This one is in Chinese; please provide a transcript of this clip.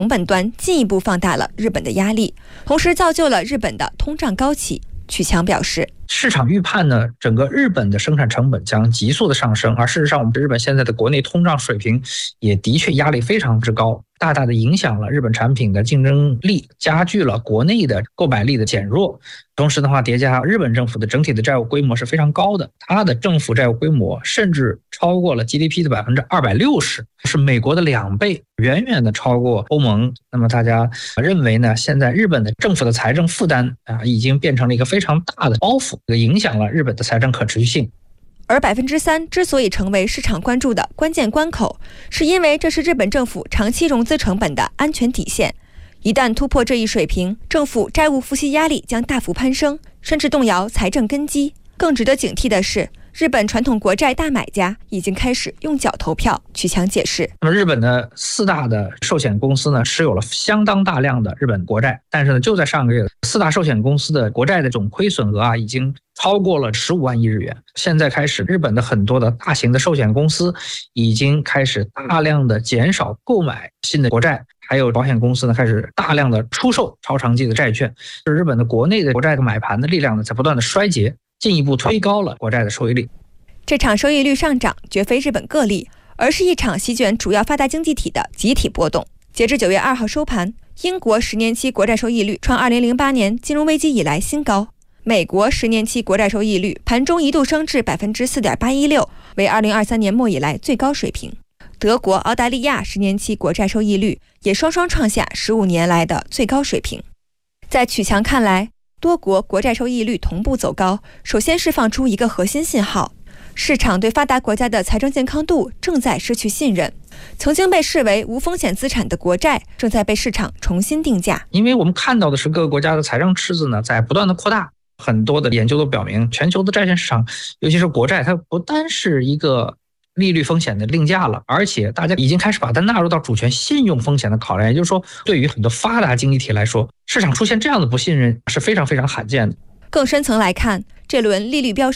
成本端进一步放大了日本的压力，同时造就了日本的通胀高企。曲强表示， 市场预判呢，整个日本的生产成本将急速的上升，而事实上我们日本现在的国内通胀水平也的确压力非常之高，大大的影响了日本产品的竞争力，加剧了国内的购买力的减弱。同时的话，叠加日本政府的整体的债务规模是非常高的，它的政府债务规模甚至超过了 GDP 的260%，是美国的2倍，远远的超过欧盟。那么大家认为呢，现在日本的政府的财政负担已经变成了一个非常大的包袱，影响了日本的财政可持续性。 而3%之所以成为市场关注的关键关口，是因为这是日本政府长期融资成本的安全底线。一旦突破这一水平，政府债务付息压力将大幅攀升，甚至动摇财政根基。更值得警惕的是，日本传统国债大买家已经开始用脚投票。曲强解释， 那么日本的4大的寿险公司呢，持有了相当大量的日本国债，但是呢，就在上个月，4大寿险公司的国债的总亏损额已经超过了15万亿日元。现在开始，日本的很多的大型的寿险公司已经开始大量的减少购买新的国债，还有保险公司呢开始大量的出售超长期的债券。日本的国内的国债的买盘的力量呢在不断的衰竭，进一步推高了国债的收益率。 这场收益率上涨绝非日本个例，而是一场席卷主要发达经济体的集体波动。截至9月2号收盘，英国10年期国债收益率创2008年金融危机以来新高，美国10年期国债收益率盘中一度升至 4.816%， 为2023年末以来最高水平。德国、澳大利亚10年期国债收益率也双双创下15年来的最高水平。在曲强看来，多国国债收益率同步走高，首先释放出一个核心信号：市场对发达国家的财政健康度正在失去信任。曾经被视为无风险资产的国债正在被市场重新定价。 因为我们看到的是各个国家的财政赤字呢在不断的扩大，很多的研究都表明，全球的债券市场，尤其是国债，它不单是一个利率风险的定价了，而且大家已经开始把它纳入到主权信用风险的考量。也就是说，对于很多发达经济体来说，市场出现这样的不信任是非常非常罕见的。 更深层来看，这轮利率飙升